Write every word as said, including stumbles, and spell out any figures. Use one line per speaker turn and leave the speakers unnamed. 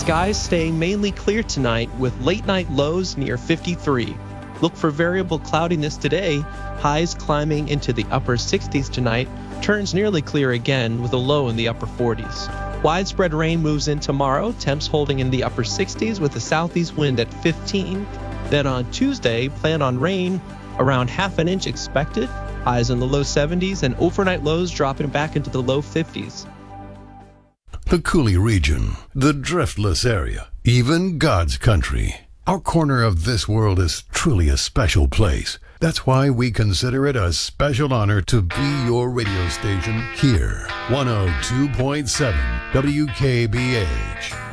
Skies staying mainly clear tonight with late night lows near fifty-three. Look for variable cloudiness today, highs climbing into the upper sixties tonight, turns nearly clear again with a low in the upper forties. Widespread rain moves in tomorrow, temps holding in the upper sixties with a southeast wind at fifteen. Then on Tuesday, plan on rain, around half an inch expected, highs in the low seventies and overnight lows dropping back into the low fifties.
The Coulee region, the driftless area, even God's country. Our corner of this world is truly a special place. That's why we consider it a special honor to be your radio station here. one oh two point seven W K B H.